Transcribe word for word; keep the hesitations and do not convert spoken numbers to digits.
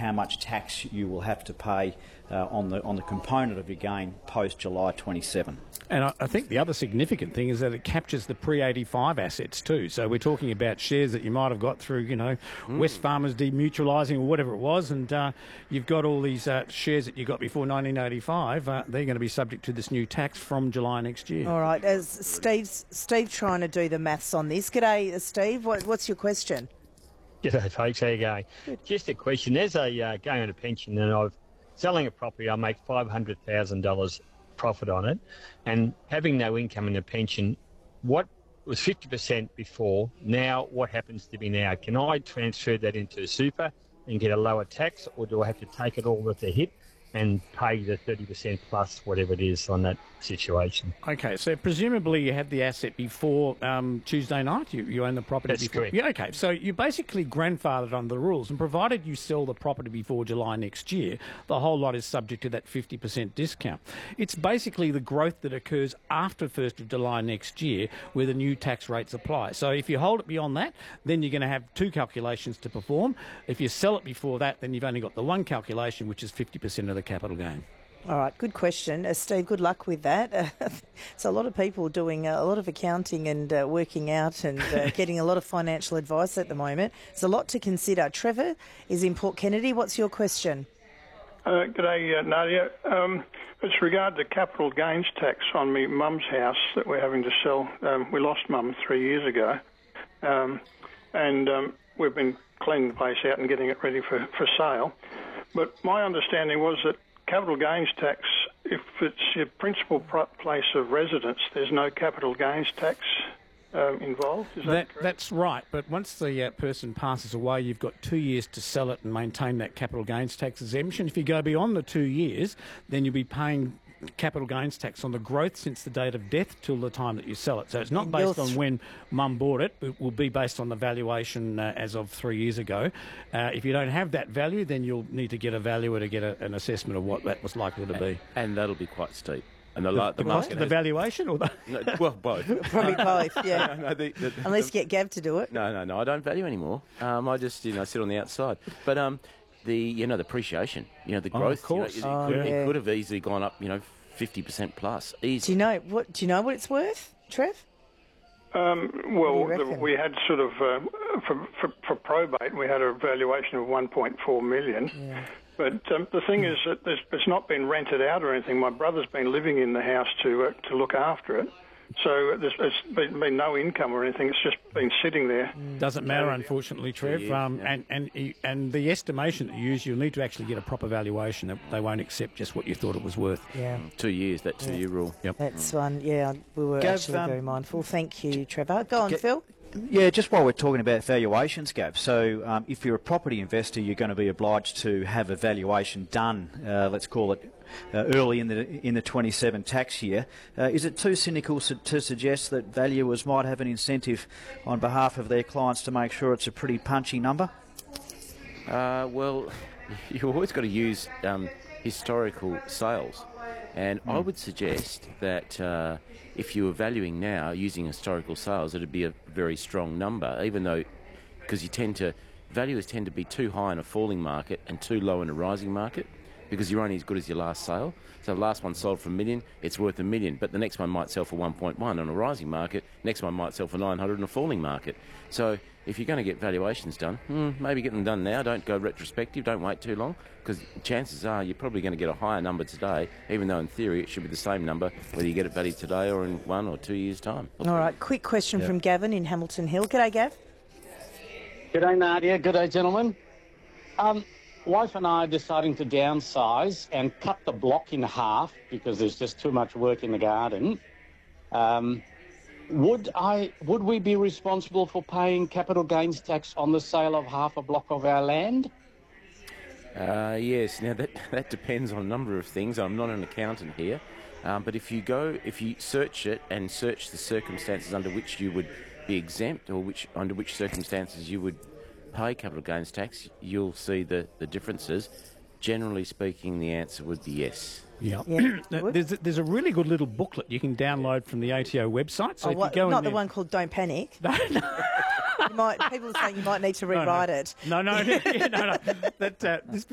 how much tax you will have to pay uh, on the on the component of your gain post July twenty-seven. And I, I think the other significant thing is that it captures the pre eighty-five assets too. So we're talking about shares that you might have got through, you know, mm. Wesfarmers demutualising or whatever it was, and uh, you've got all these uh, shares that you got before nineteen eighty-five. Uh, they're going to be subject to this new tax from July next year. All right, as Steve's Steve trying to do the maths on this. G'day, Steve. What, what's your question? G'day, folks. How you going? Good. Just a question. There's a uh, going on a pension, and I'm selling a property. I make five hundred thousand dollars profit on it, and having no income in a pension, what was fifty percent before, now what happens to me now? Can I transfer that into super and get a lower tax, or do I have to take it all at the hit and pay the thirty percent plus whatever it is on that situation? Okay, so presumably you had the asset before um, Tuesday night, you, you own the property That's before. correct. Yeah, okay, so you basically grandfathered under the rules, and provided you sell the property before July next year, the whole lot is subject to that fifty percent discount. It's basically the growth that occurs after first of July next year where the new tax rates apply. So if you hold it beyond that, then you're going to have two calculations to perform. If you sell it before that, then you've only got the one calculation, which is fifty percent of the capital gain. All right, good question. Uh, Steve, good luck with that. Uh, so a lot of people doing uh, a lot of accounting and uh, working out and uh, getting a lot of financial advice at the moment. There's a lot to consider. Trevor is in Port Kennedy. What's your question? Uh, G'day, uh, Nadia. Um, it's regard to capital gains tax on me mum's house that we're having to sell. Um, we lost mum three years ago, um, and um, we've been cleaning the place out and getting it ready for, for sale. But my understanding was that capital gains tax, if it's your principal pro- place of residence, there's no capital gains tax uh, involved. Is that, that correct? That's right, but once the uh, person passes away, you've got two years to sell it and maintain that capital gains tax exemption. If you go beyond the two years, then you'll be paying capital gains tax on the growth since the date of death till the time that you sell it. So it's not based on when mum bought it. It will be based on the valuation uh, as of three years ago. Uh, if you don't have that value, then you'll need to get a valuer to get a, an assessment of what that was likely to be. And that'll be quite steep. And the, The, the, the, the cost market of the has, valuation, or the no, well, both. Probably both, yeah. no, no, the, the, Unless the, you get Gav to do it. No, no, no. I don't value anymore. Um, I just, you know, sit on the outside. But um, the, you know, the appreciation, you know, the Oh, of growth. course. You know, it, Oh, it, could, yeah. it could have easily gone up, you know, fifty percent plus. Easy. Do you know what? Do you know what it's worth, Trev? Um, well, What do you the, reckon? we had sort of, uh, for, for, for probate, we had a valuation of one point four million. Yeah. But um, the thing is that there's, it's not been rented out or anything. My brother's been living in the house to uh, to look after it. So there's, there's been, been no income or anything. It's just been sitting there. doesn't matter, unfortunately, Trev. years, Um, yeah. and and and the estimation that you use, you'll need to actually get a proper valuation. They won't accept just what you thought it was worth. Yeah. Two years, that two-year rule. Yep. That's one. Yeah, we were Gav, actually um, very mindful. Thank you, Trevor. Go on, Get- Phil. Yeah, just while we're talking about valuations, Gav, so um, if you're a property investor, you're going to be obliged to have a valuation done, uh, let's call it uh, early in the in the twenty-seven tax year. Uh, is it too cynical su- to suggest that valuers might have an incentive on behalf of their clients to make sure it's a pretty punchy number? Uh, well, you've always got to use um, historical sales. And I would suggest that uh, if you were valuing now using historical sales, it'd be a very strong number, even though, because you tend to, valuers tend to be too high in a falling market and too low in a rising market, because you're only as good as your last sale. So the last one sold for a million, it's worth a million, but the next one might sell for one point one on a rising market, next one might sell for nine hundred in a falling market. So if you're going to get valuations done, hmm, maybe get them done now, don't go retrospective, don't wait too long, because chances are you're probably going to get a higher number today, even though in theory it should be the same number, whether you get it valued today or in one or two years' time. All right, quick question Yeah. from Gavin in Hamilton Hill. G'day, Gav. G'day, Nadia. G'day, gentlemen. Um, wife and I are deciding to downsize and cut the block in half because there's just too much work in the garden. Um, would I? Would we be responsible for paying capital gains tax on the sale of half a block of our land? Uh, yes, now that that depends on a number of things. I'm not an accountant here, um, but if you go, if you search it and search the circumstances under which you would be exempt or which under which circumstances you would pay capital gains tax, you'll see the, the differences. Generally speaking, the answer would be yes. Yeah. Yeah. there's, a, there's a really good little booklet you can download from the A T O website. So Oh, if what, you go not in the there, one called Don't Panic. No, no. You might, people are saying you might need to No, no. rewrite it. No, no, yeah, no, no. That, uh, this